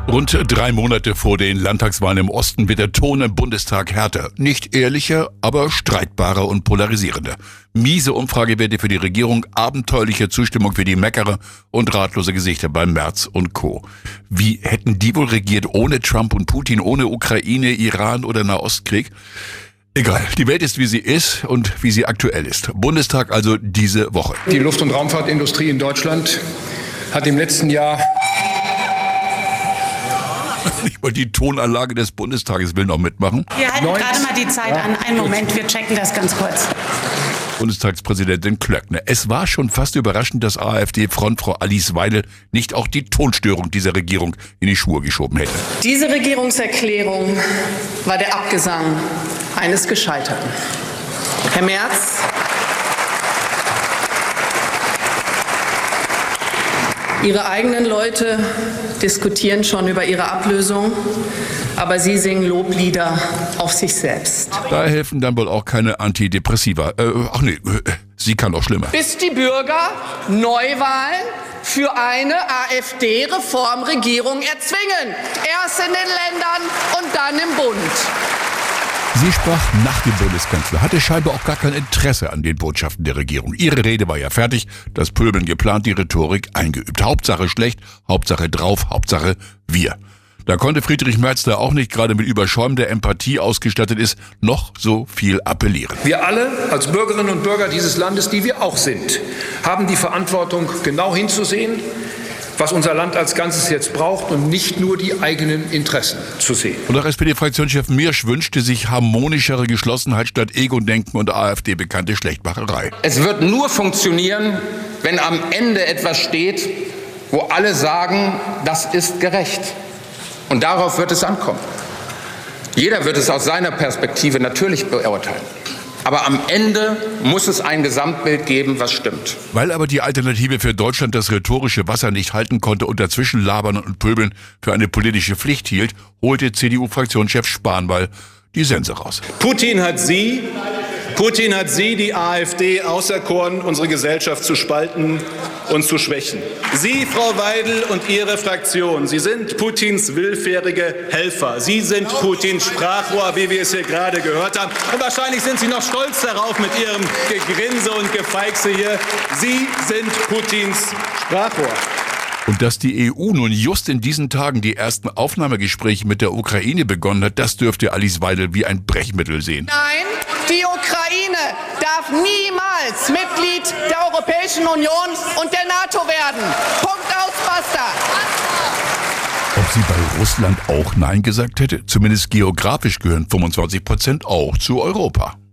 Rund 3 Monate vor den Landtagswahlen im Osten wird der Ton im Bundestag härter. Nicht ehrlicher, aber streitbarer und polarisierender. Miese Umfragewerte für die Regierung, abenteuerliche Zustimmung für die Meckerer und ratlose Gesichter bei Merz und Co. Wie hätten die wohl regiert ohne Trump und Putin, ohne Ukraine, Iran oder Nahostkrieg? Egal, die Welt ist, wie sie ist und wie sie aktuell ist. Bundestag also diese Woche. Die Luft- und Raumfahrtindustrie in Deutschland hat im letzten Jahr... Nicht mal die Tonanlage des Bundestages will noch mitmachen. Wir halten gerade mal die Zeit an. Einen Moment, wir checken das ganz kurz. Bundestagspräsidentin Klöckner. Es war schon fast überraschend, dass AfD-Frontfrau Alice Weidel nicht auch die Tonstörung dieser Regierung in die Schuhe geschoben hätte. Diese Regierungserklärung war der Abgesang eines Gescheiterten. Herr Merz, Ihre eigenen Leute diskutieren schon über Ihre Ablösung, aber Sie singen Loblieder auf sich selbst. Da helfen dann wohl auch keine Antidepressiva. Sie kann auch schlimmer. Bis die Bürger Neuwahlen für eine AfD-Reformregierung erzwingen. Erst in den Ländern und dann im Bund. Sie sprach nach dem Bundeskanzler, hatte scheinbar auch gar kein Interesse an den Botschaften der Regierung. Ihre Rede war ja fertig, das Pöbeln geplant, die Rhetorik eingeübt. Hauptsache schlecht, Hauptsache drauf, Hauptsache wir. Da konnte Friedrich Merz, der auch nicht gerade mit überschäumender Empathie ausgestattet ist, noch so viel appellieren. Wir alle als Bürgerinnen und Bürger dieses Landes, die wir auch sind, haben die Verantwortung, genau hinzusehen, was unser Land als Ganzes jetzt braucht und nicht nur die eigenen Interessen zu sehen. Und auch SPD-Fraktionschef Miersch wünschte sich harmonischere Geschlossenheit statt Ego-Denken und AfD-bekannte Schlechtmacherei. Es wird nur funktionieren, wenn am Ende etwas steht, wo alle sagen, das ist gerecht. Und darauf wird es ankommen. Jeder wird es aus seiner Perspektive natürlich beurteilen. Aber am Ende muss es ein Gesamtbild geben, was stimmt. Weil aber die Alternative für Deutschland das rhetorische Wasser nicht halten konnte und dazwischen labern und pöbeln für eine politische Pflicht hielt, holte CDU-Fraktionschef Spanwall die Sense raus. Putin hat Sie, die AfD, auserkoren, unsere Gesellschaft zu spalten und zu schwächen. Sie, Frau Weidel, und Ihre Fraktion, Sie sind Putins willfährige Helfer. Sie sind Putins Sprachrohr, wie wir es hier gerade gehört haben. Und wahrscheinlich sind Sie noch stolz darauf mit Ihrem Gegrinse und Gefeixe hier. Sie sind Putins Sprachrohr. Und dass die EU nun just in diesen Tagen die ersten Aufnahmegespräche mit der Ukraine begonnen hat, das dürfte Alice Weidel wie ein Brechmittel sehen. Nein, die Ukraine darf niemals Mitglied der Europäischen Union und der NATO werden. Punkt, aus, basta. Ob sie bei Russland auch Nein gesagt hätte? Zumindest geografisch gehören 25% auch zu Europa.